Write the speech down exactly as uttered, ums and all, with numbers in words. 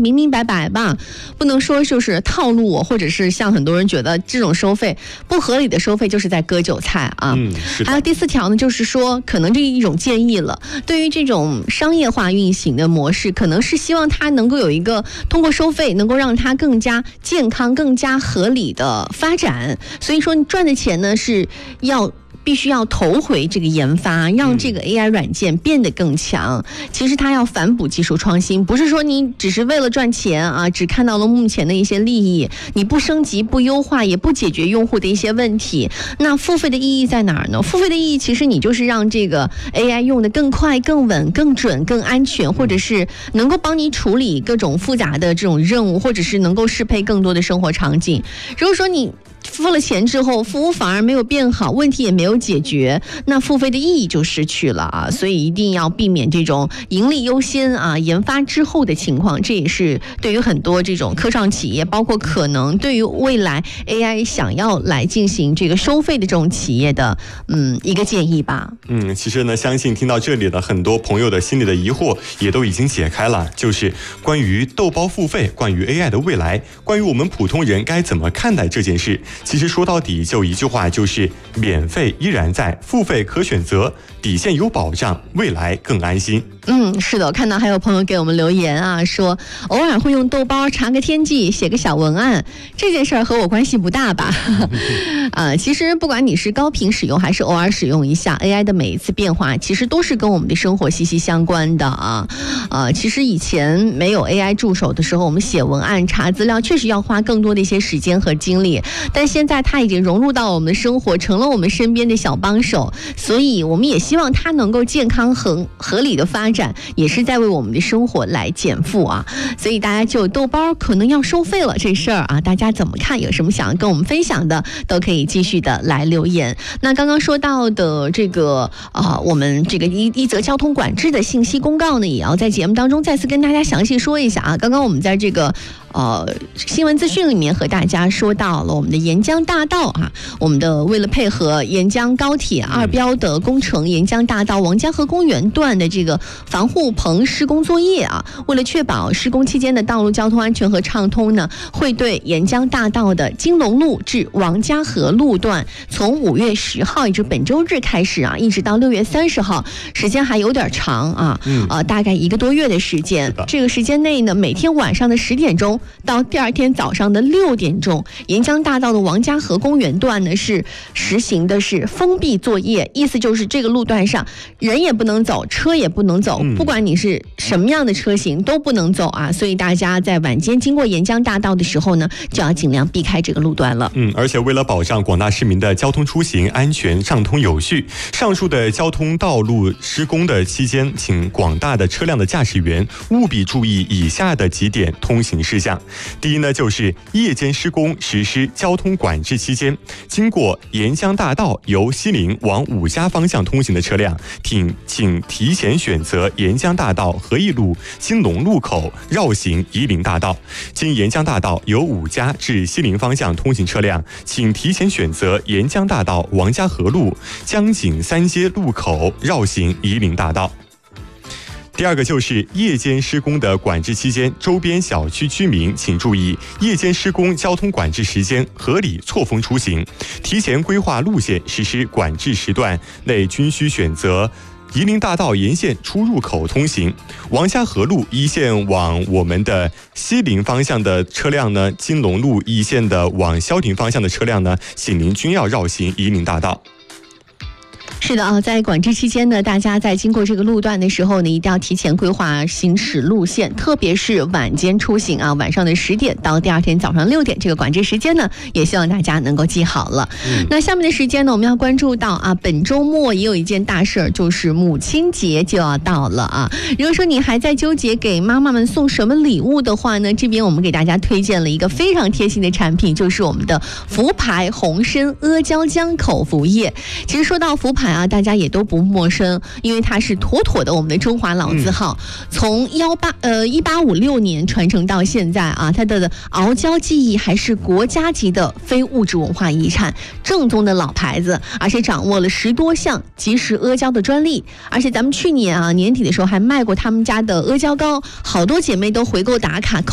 明明白白吧，不能说就是套路我，或者是像很多人觉得这种收费不合理的收费就是在割韭菜啊。 嗯，是的。 还有第四条呢，就是说可能这一种建议了，对于这种商业化运行的模式，可能是希望它能够有一个通过收费能够让它更加健康、更加合理的发展。所以说，你赚的钱呢是要。必须要投回这个研发，让这个 A I 软件变得更强。嗯、其实它要反哺技术创新，不是说你只是为了赚钱啊，只看到了目前的一些利益，你不升级、不优化，也不解决用户的一些问题。那付费的意义在哪儿呢？付费的意义其实你就是让这个 A I 用得更快、更稳、更准、更安全，或者是能够帮你处理各种复杂的这种任务，或者是能够适配更多的生活场景。如果说你付了钱之后，服务反而没有变好，问题也没有解决，那付费的意义就失去了啊！所以一定要避免这种盈利优先啊，研发之后的情况。这也是对于很多这种科创企业，包括可能对于未来 A I 想要来进行这个收费的这种企业的嗯一个建议吧。 嗯，其实呢，相信听到这里的很多朋友的心里的疑惑也都已经解开了，就是关于豆包付费，关于 A I 的未来，关于我们普通人该怎么看待这件事。其实说到底就一句话，就是免费依然在，付费可选择，底线有保障，未来更安心。 嗯，是的，我看到还有朋友给我们留言啊，说偶尔会用豆包查个天气，写个小文案，这件事儿和我关系不大吧？呃，其实不管你是高频使用还是偶尔使用一下 A I 的每一次变化，其实都是跟我们的生活息息相关的啊。呃，其实以前没有 A I 助手的时候，我们写文案、查资料确实要花更多的一些时间和精力，但现在它已经融入到我们的生活，成了我们身边的小帮手，所以我们也希望它能够健康和合理的发展，也是在为我们的生活来减负啊。所以大家就豆包可能要收费了这事儿啊，大家怎么看？有什么想要跟我们分享的，都可以继续的来留言。那刚刚说到的这个啊、呃，我们这个一一则交通管制的信息公告呢，也要在节目当中再次跟大家详细说一下啊。刚刚我们在这个呃新闻资讯里面和大家说到了我们的沿江大道啊，我们的为了配合沿江高铁二标的工程，沿江大道王家河公园段的这个防护棚施工作业啊，为了确保施工期间的道路交通安全和畅通呢，会对沿江大道的金龙路至王家河路段，从五月十号也就是本周日开始啊，一直到六月三十号，时间还有点长啊，嗯、呃，大概一个多月的时间。这个时间内呢，每天晚上的十点钟到第二天早上的六点钟，沿江大道的王家河公园段呢是实行的是封闭作业，意思就是这个路段上人也不能走，车也不能走，不管你是什么样的车型都不能走啊。所以大家在晚间经过沿江大道的时候呢，就要尽量避开这个路段了。 嗯，而且为了保障广大市民的交通出行安全畅通有序，上述的交通道路施工的期间，请广大的车辆的驾驶员务必注意以下的几点通行事项。第一呢，就是夜间施工实施交通管制期间，经过沿江大道由西陵往五家方向通行的车辆，请请提前选择沿江大道和义路金龙路口绕行夷陵大道。经沿江大道由五家至西陵方向通行车辆，请提前选择沿江大道王家河路江景三街路口绕行夷陵大道。第二个就是夜间施工的管制期间，周边小区居民请注意夜间施工交通管制时间，合理错峰出行，提前规划路线，实施管制时段内均需选择夷陵大道沿线出入口通行。王家河路一线往我们的西陵方向的车辆呢，金龙路一线的往萧亭方向的车辆呢，请您均要绕行夷陵大道。 是的啊，在管制期间呢，大家在经过这个路段的时候呢，一定要提前规划行驶路线，特别是晚间出行啊，晚上的十点到第二天早上六点这个管制时间呢，也希望大家能够记好了。嗯、那下面的时间呢，我们要关注到啊，本周末也有一件大事儿，就是母亲节就要到了啊。如果说你还在纠结给妈妈们送什么礼物的话呢，这边我们给大家推荐了一个非常贴心的产品，就是我们的福牌红参阿胶浆口服液。其实说到福牌啊，大家也都不陌生，因为它是妥妥的我们的中华老字号，嗯、从幺八呃一八五六年传承到现在啊，它的熬胶技艺还是国家级的非物质文化遗产，正宗的老牌子，而且掌握了十多项即食阿胶的专利，而且咱们去年啊年底的时候还卖过他们家的阿胶糕，好多姐妹都回购打卡。